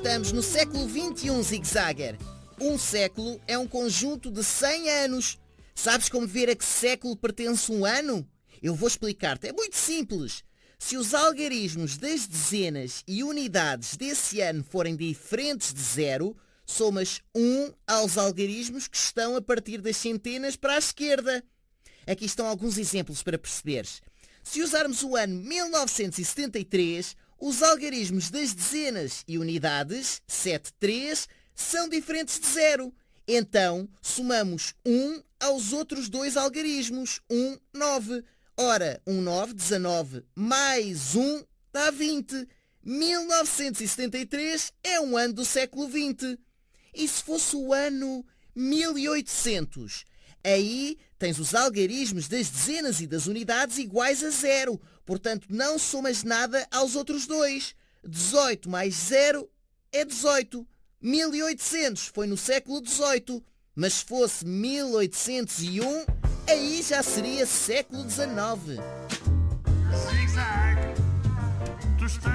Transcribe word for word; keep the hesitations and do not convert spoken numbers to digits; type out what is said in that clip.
Estamos no século vinte e um, Zig-Zagger. Um século é um conjunto de cem anos. Sabes como ver a que século pertence um ano? Eu vou explicar-te. É muito simples. Se os algarismos das dezenas e unidades desse ano forem diferentes de zero, somas um aos algarismos que estão a partir das centenas para a esquerda. Aqui estão alguns exemplos para perceberes. Se usarmos o ano mil novecentos e setenta e três, os algarismos das dezenas e unidades, sete, três, são diferentes de zero. Então, somamos um aos outros dois algarismos, um, nove. Ora, um, nove, dezanove, mais um dá vinte. mil novecentos e setenta e três é um ano do século vinte. E se fosse o ano mil e oitocentos? Aí tens os algarismos das dezenas e das unidades iguais a zero. Portanto, não somas nada aos outros dois. dezoito mais zero é dezoito. mil e oitocentos foi no século dezoito. Mas se fosse mil oitocentos e um, aí já seria século dezenove.